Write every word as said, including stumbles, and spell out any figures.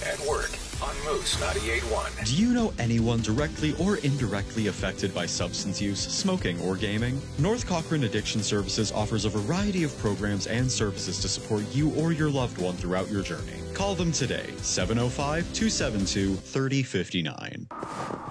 at work on Moose ninety-eight point one. Do you know anyone directly or indirectly affected by substance use, smoking, or gaming? North Cochrane Addiction Services offers a variety of programs and services to support you or your loved one throughout your journey. Call them today, seven oh five, two seven two, three oh five nine.